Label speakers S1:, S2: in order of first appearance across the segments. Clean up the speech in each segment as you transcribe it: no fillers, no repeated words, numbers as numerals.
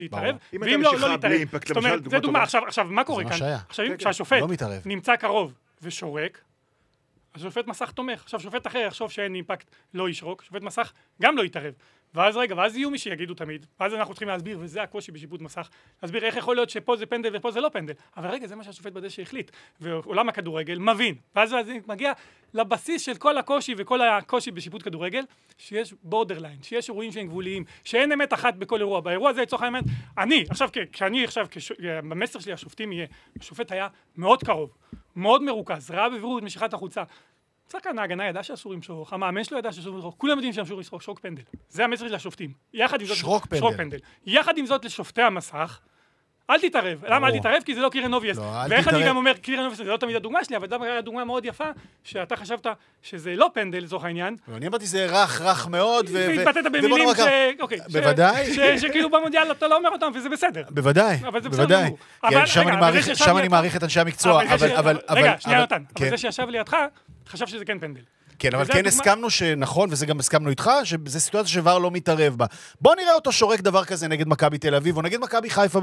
S1: להתערב, ואם לא להתערב. זאת אומרת, זה דוגמה, עכשיו, מה קורה כאן? עכשיו, כשהשופט נמצא קרוב ושורק, השופט מסך תומך. עכשיו, שופט אחר יחשוב שאין אימפקט, לא ישרוק, שופט מסך גם לא יתערב. ואז יהיו מי שיגידו תמיד, ואז אנחנו צריכים להסביר, וזה הקושי בשיפוט מסך, להסביר איך יכול להיות שפה זה פנדל ופה זה לא פנדל. אבל רגע, זה מה שהשופט בדשא החליט. ועולם הכדורגל מבין. ואז זה מגיע לבסיס של כל הקושי וכל הקושי בשיפוט כדורגל, שיש בורדרליין, שיש אירועים שהם גבוליים, שאין אמת אחת בכל אירוע. באירוע הזה לצורך האמת, במסר שלי השופטים יהיה, השופט היה מאוד קרוב, מאוד מרוכז, ראה בבירור את משיכת החוצה. שחקן ההגנה ידע שאסור למשוך, המאמן שלו ידע שאסור למשוך, כולם יודעים שאסור לשרוק, שרוק פנדל. זה המסר של השופטים. שרוק פנדל. יחד עם זאת לשופטי המסך, אל תתערב. למה אל תתערב? כי זה לא קירן אובייס. ואיך אני גם אומר, קירן אובייס זה לא תמיד הדוגמה שלי, אבל דוגמה מאוד יפה, שאתה חשבת שזה לא פנדל לצורך העניין.
S2: אני אמרתי זה רך מאוד,
S1: והתבטאת במילים שכאילו במונדיאל אתה לא אומר אותם, וזה בסדר.
S2: בוודאי. שם אני מעריך את אנשי המקצוע.
S1: רגע, שנייה נתן. אבל זה שישב לידך, חשב שזה כן פנדל.
S2: כן, אבל כן הסכמנו שנכון, וזה גם הסכמנו איתך, שזו סיטואציה שוואר לא מתערב בה. בוא נראה אותו שורק דבר כזה נגד מכבי תל אביב, או נגד מכבי חיפה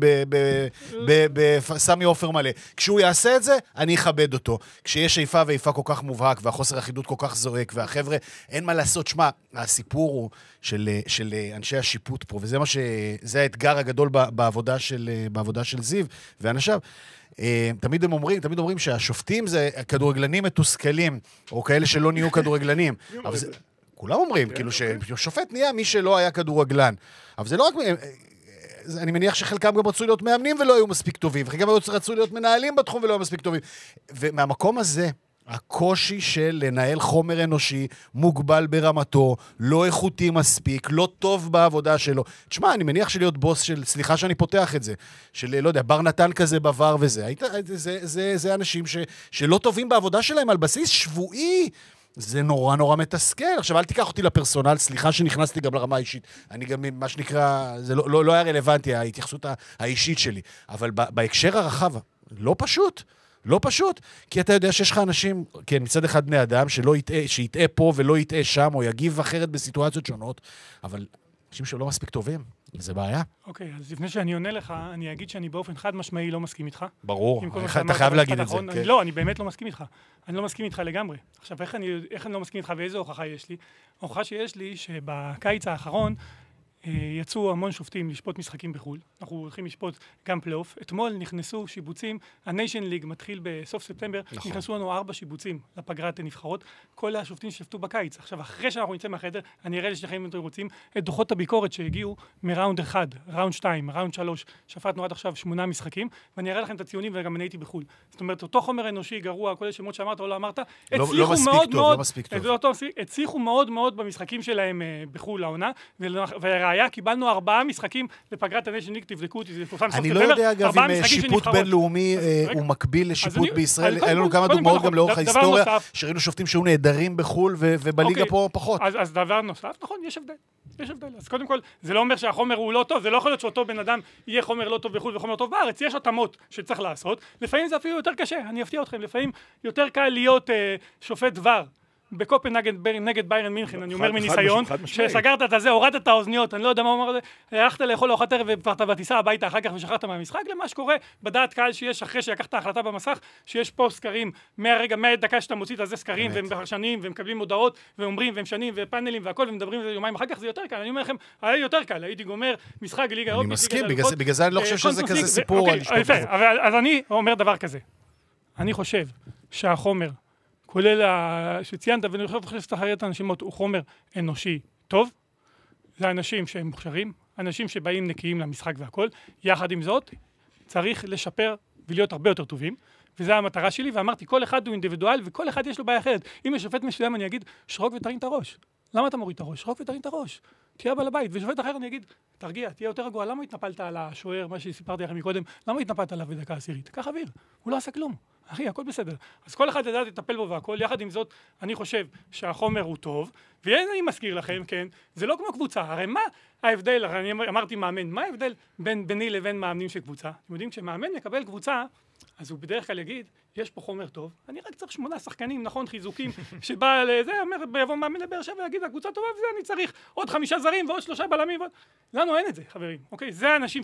S2: בסמי עופר מלא. כשהוא יעשה את זה, אני אכבד אותו. כשיש איפה ואיפה כל כך מובהק, והחוסר אחידות כל כך זועק, והחבר'ה, אין מה לעשות. שמה, הסיפור הוא של אנשי השיפוט פה, וזה האתגר הגדול בעבודה של זיו ואנשיו. תמיד אומרים שהשופטים זה כדורגלנים מתוסכלים, או כאלה שלא נהיו כדורגלנים. כולם אומרים, כאילו ששופט נהיה מי שלא היה כדורגלן. אבל זה לא רק... אני מניח שחלקם גם רצו להיות מאמנים ולא היו מספיק טובים, וחלקם רצו להיות מנהלים בתחום ולא היו מספיק טובים. ומהמקום הזה, הקושי של לנהל חומר אנושי מוגבל ברמתו, לא איכותי מספיק, לא טוב בעבודה שלו. תשמע, אני מניח שלהיות בוס של, סליחה שאני פותח את זה, של, לא יודע, בר נתן כזה בעבר וזה. זה אנשים שלא טובים בעבודה שלהם על בסיס שבועי. זה נורא מתסכל. עכשיו, אל תיקח אותי לפרסונל, סליחה שנכנסתי גם לרמה האישית. אני גם, מה שנקרא, זה לא היה רלוונטי, ההתייחסות האישית שלי. אבל בהקשר הרחב, לא פשוט, כי אתה יודע שיש לך אנשים, כן, מצד אחד בני אדם, שיטעה פה ולא יטעה שם, או יגיב אחרת בסיטואציות שונות, אבל אנשים שלא מספיק טובים, זה בעיה.
S1: אוקיי, אז לפני שאני עונה לך, אני אגיד שאני באופן חד משמעי לא מסכים איתך.
S2: ברור, אתה חייב להגיד את זה.
S1: לא, אני באמת לא מסכים איתך. אני לא מסכים איתך לגמרי. עכשיו, איך אני לא מסכים איתך ואיזו הוכחה יש לי? ההוכחה שיש לי שבקיץ האחרון, יצאו המון שופטים לשפוט משחקים בחול. אנחנו הולכים לשפוט גם פלייאוף. אתמול נכנסו שיבוצים, הניישן ליג מתחיל בסוף ספטמבר, נכנסו לנו 4 שיבוצים לפגרת הנבחרות. כל השופטים שפטו בקיץ. עכשיו, אחרי שאנחנו נצא מהחדר, אני אראה לשניכם אם אתם רוצים, את דוחות הביקורת שהגיעו מראונד 1, ראונד 2, ראונד 3, שפטנו עד עכשיו 8 משחקים, ואני אראה לכם את הציונים וגם אני הייתי בחול. זאת אומרת, אותו חומר אנושי גרוע, כל השמות שאמרת או לא אמרת, הצליחו מאוד מאוד במשחקים שלהם בחול העונה, וראיה, קיבלנו 4 משחקים לפגרת הניישן ליג, תבדקו אותי, זה פורסם סוף
S2: ספטמבר. אני לא יודע, אגב, אם שיפוט בינלאומי הוא מקביל לשיפוט בישראל. היה לנו כמה דוגמאות גם לאורך ההיסטוריה, שראינו שופטים שהיו נהדרים בחול, ובליגה פה פחות.
S1: אז דבר נוסף, נכון, יש הבדל. אז קודם כל, זה לא אומר שהחומר הוא לא טוב, זה לא יכול להיות שאותו בן אדם יהיה חומר לא טוב בחול וחומר טוב בארץ, יש התאמות שצריך לעשות. לפעמים זה אפילו יותר קשה, אני אפתיע אתכם, לפעמים יותר קל להיות שופט דבר. בקופנהגן נגד ביירן מינכן, אני אומר מניסיון, שסגרת את זה, הורדת את האוזניות, אני לא יודע מה אומר זה, הלכת לאכול ארוחת ערב וכבר בטיסה הביתה אחר כך ושחררת מהמשחק, למה שקורה בדעת קהל שיש אחרי שלקחת ההחלטה במסך, שיש פה סקרים, מהדקה שאתה מוציא את זה סקרים, והם פרשנים, והם מקבלים הודעות, ואומרים, והם שנים, ופאנלים והכל, ומדברים יומיים אחר כך, זה יותר קל. אני אומר לכם, היה יותר קל, הייתי גומר משחק ליגה אירופית.
S2: אני מסכים, בגלל זה אני לא חושב שזה כזה סיפור.
S1: אז אני אומר דבר כזה. אני חושב שהחומר כולל שציינת, ואני חושב שתחרית האנשימות הוא חומר אנושי טוב, זה אנשים שהם מוכשרים, אנשים שבאים נקיים למשחק והכל, יחד עם זאת, צריך לשפר ולהיות הרבה יותר טובים, וזו המטרה שלי, ואמרתי, כל אחד הוא אינדיבידואל, וכל אחד יש לו בעיה אחרת. אם יש שופט מסוים, אני אגיד, שרוק ותרים את הראש. למה אתה מוריד את הראש? שרוק ותרים את הראש. תהיה בעל הבית. ושופט אחר אני אגיד, תרגיע, תהיה יותר רגוע. למה התנפלת על השוער, מה שסיפרתי לכם מקודם? למה התנפלת עליו בדקה עשירית? קח אוויר. הוא לא עשה כלום. אחי, הכל בסדר. אז כל אחד ידע לטפל בו והכל. יחד עם זאת, אני חושב שהחומר הוא טוב, ואני מזכיר לכם, כן, זה לא כמו קבוצה. הרי מה ההבדל, אני אמרתי מאמן, מה ההבדל ביני לבין מאמנים של קבוצה? אתם יודעים, כשמאמן מקבל קבוצה, אז הוא בדרך כלל יגיד, יש פה חומר טוב, אני רק צריך 8 שחקנים, נכון, חיזוקים, שבא לזה, יבוא מאמן לבאר שבע ויגיד, הקבוצה טובה, וזה אני צריך עוד 5 זרים ועוד 3 בלמים, לנו אין את זה, חברים, אוקיי? זה האנשים